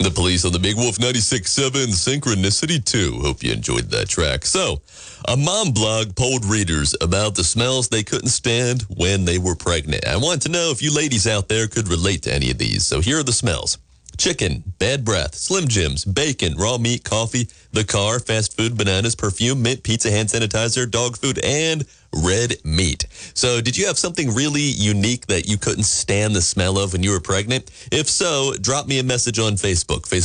The Police on the Big Wolf 96.7 Synchronicity 2. Hope you enjoyed that track. So, a mom blog polled readers about the smells they couldn't stand when they were pregnant. I want to know if you ladies out there could relate to any of these. So here are the smells. Chicken, bad breath, Slim Jims, bacon, raw meat, coffee, the car, fast food, bananas, perfume, mint, pizza, hand sanitizer, dog food, and red meat. So did you have something really unique that you couldn't stand the smell of when you were pregnant? If so, drop me a message on Facebook.